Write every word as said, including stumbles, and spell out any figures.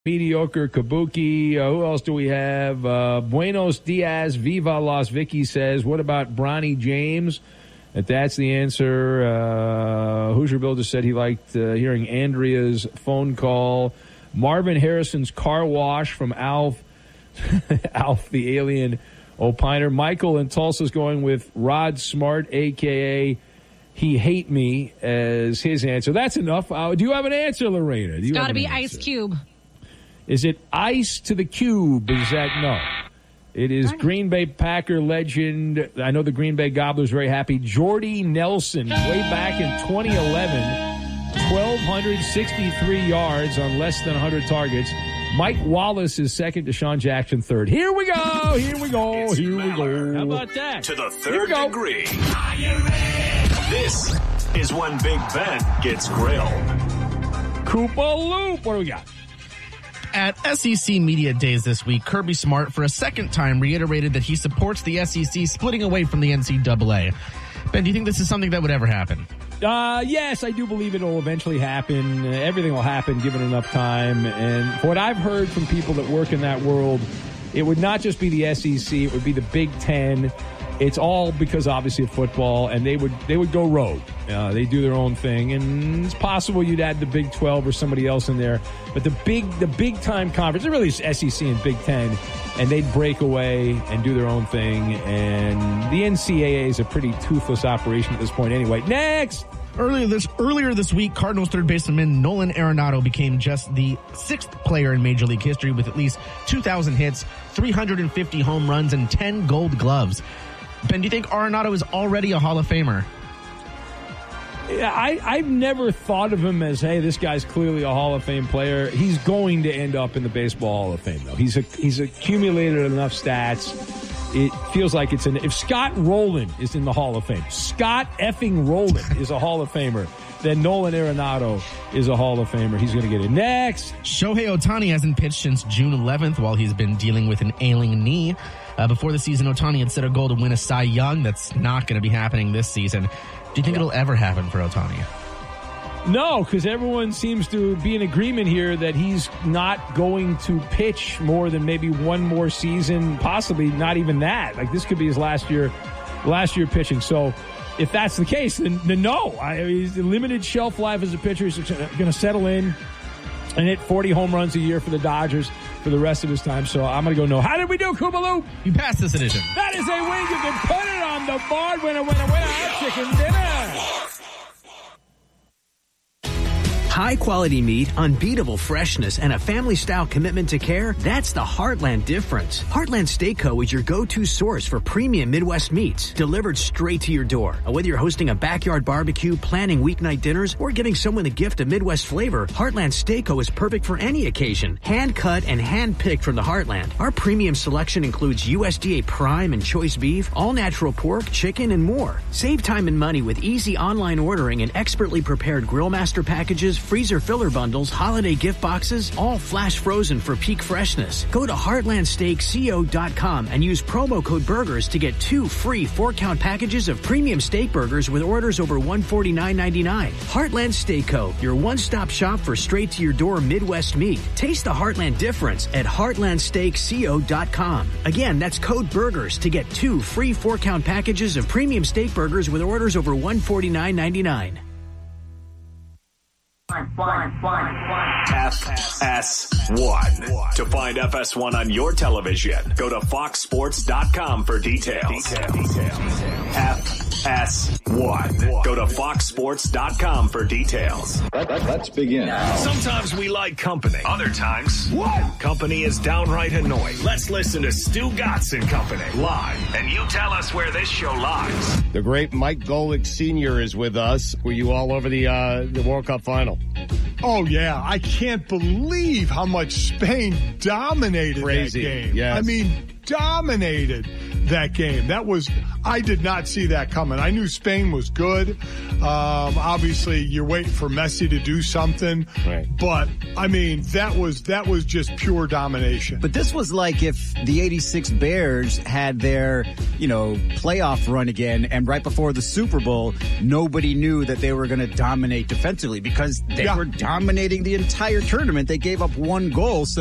Mediocre Kabuki. Uh, who else do we have? Uh, Buenos Dias. Viva Las Vicky says, what about Bronny James? If that's the answer. Uh, Hoosier Bill just said he liked uh, hearing Andrea's phone call. Marvin Harrison's car wash from Alf. Alf the alien opiner. Michael in Tulsa's going with Rod Smart, a k a. He hate me, as his answer. That's enough. Uh, do you have an answer, Lorena? It's got to be Ice Cube. Is it Ice to the Cube? Is that no? It is Green Bay Packer legend. I know the Green Bay Gobblers very happy. Jordy Nelson, way back in twenty eleven, one thousand two hundred sixty-three yards on less than one hundred targets. Mike Wallace is second, Deshaun Jackson third. Here we go. Here we go. It's here we Maller. go. How about that? To the third degree. This is when Big Ben gets grilled. Koopa Loop. What do we got? At S E C Media Days this week, Kirby Smart, for a second time, reiterated that he supports the S E C splitting away from the N C double A. Ben, do you think this is something that would ever happen? Uh, yes, I do believe it will eventually happen. Uh, everything will happen given enough time. And what I've heard from people that work in that world, it would not just be the S E C, it would be the Big Ten. It's all because, obviously, of football, and they would they would go rogue. Uh, they do their own thing, and it's possible you'd add the Big twelve or somebody else in there. But the big the big time conference, it really is S E C and Big Ten, and they'd break away and do their own thing. And the N C double A is a pretty toothless operation at this point anyway. Next! Earlier this earlier this week, Cardinals third baseman Nolan Arenado became just the sixth player in Major League history with at least two thousand hits, three hundred fifty home runs, and ten Gold Gloves. Ben, do you think Arenado is already a Hall of Famer? Yeah, I, I've never thought of him as, hey, this guy's clearly a Hall of Fame player. He's going to end up in the Baseball Hall of Fame, though. He's a, he's accumulated enough stats. It feels like it's an... If Scott Rowland is in the Hall of Fame, Scott effing Rowland is a Hall of Famer, then Nolan Arenado is a Hall of Famer. He's going to get it. Next! Shohei Ohtani hasn't pitched since June eleventh while he's been dealing with an ailing knee. Uh, before the season, Ohtani had set a goal to win a Cy Young. That's not going to be happening this season. Do you think it'll ever happen for Ohtani? No, because everyone seems to be in agreement here that he's not going to pitch more than maybe one more season, possibly not even that. Like, this could be his last year, last year pitching. So if that's the case, then, then no. I, he's a limited shelf life as a pitcher. He's going to settle in and hit forty home runs a year for the Dodgers for the rest of his time. So I'm going to go no. How did we do, Koopa Loop? You passed this edition. That is a win. You can put it on the board. Winner, winner, winner. Chicken dinner. High-quality meat, unbeatable freshness, and a family-style commitment to care, that's the Heartland difference. Heartland Steak Co. is your go-to source for premium Midwest meats, delivered straight to your door. Whether you're hosting a backyard barbecue, planning weeknight dinners, or giving someone a gift of Midwest flavor, Heartland Steak Co. is perfect for any occasion. Hand-cut and hand-picked from the Heartland. Our premium selection includes U S D A Prime and Choice Beef, all-natural pork, chicken, and more. Save time and money with easy online ordering and expertly prepared Grillmaster packages, freezer filler bundles, holiday gift boxes, all flash frozen for peak freshness. Go to heartland steak co dot com and use promo code BURGERS to get two free four-count packages of premium steak burgers with orders over one hundred forty-nine ninety-nine. Heartland Steak Co., your one-stop shop for straight-to-your-door Midwest meat. Taste the Heartland difference at heartland steak co dot com. Again, that's code BURGERS to get two free four-count packages of premium steak burgers with orders over one hundred forty-nine ninety-nine. F S one. To find F S one on your television, go to fox sports dot com for details. F S one. Go to fox sports dot com for details. Let, let, let's begin. Sometimes we like company. Other times, what? Company is downright annoying. Let's listen to Stu Gatz and Company live, and you tell us where this show lies. The great Mike Golick Senior is with us. Were you all over the uh, the World Cup final? Oh, yeah. I can't believe how much Spain dominated Crazy. that game. Yes. I mean, dominated that game. That was, I did not see that coming. I knew Spain was good. Um, obviously, you're waiting for Messi to do something. Right. But, I mean, that was that was just pure domination. But this was like if the eighty-six Bears had their, you know, playoff run again, and right before the Super Bowl, nobody knew that they were going to dominate defensively because they Yeah. were dominating the entire tournament. They gave up one goal. So